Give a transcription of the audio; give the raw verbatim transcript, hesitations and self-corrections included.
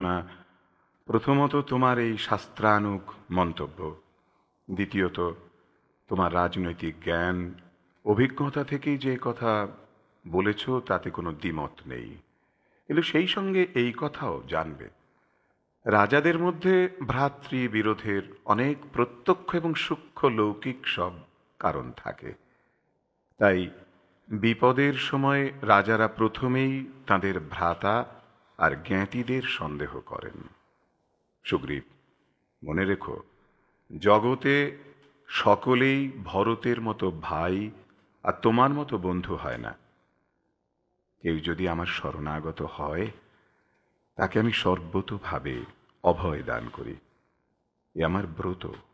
মা, প্রথমত তোমার এই শাস্ত্রানুগ মন্তব্য, দ্বিতীয়ত তোমার রাজনৈতিক জ্ঞান অভিজ্ঞতা থেকেই যে কথা বলেছ তাতে কোনো দ্বিমত নেই। কিন্তু সেই সঙ্গে এই কথাও জানবে, রাজাদের মধ্যে ভ্রাতৃ বিরোধের অনেক প্রত্যক্ষ এবং সূক্ষ্ম লৌকিক সব কারণ থাকে। তাই বিপদের সময় রাজারা প্রথমেই তাদের ভ্রাতা আর জ্ঞাতিদের সন্দেহ করেন। সুগ্রীব, মনে রেখো, জগতে সকলেই ভরতের মতো ভাই আর তোমার মতো বন্ধু হয় না। কেউ যদি আমার শরণাগত হয়, তাকে আমি সর্বতোভাবে অভয় দান করি। এ আমার ব্রত।